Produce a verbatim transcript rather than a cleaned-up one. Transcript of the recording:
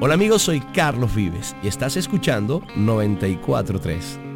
Hola amigos, soy Carlos Vives y estás escuchando noventa y cuatro tres.